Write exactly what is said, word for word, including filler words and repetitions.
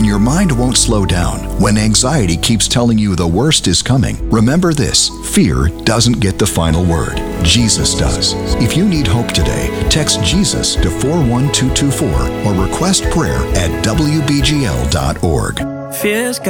When your mind won't slow down, when anxiety keeps telling you the worst is coming, remember this: fear doesn't get the final word. Jesus does. If you need hope today, text Jesus to four one two two four or request prayer at W B G L dot org. Fears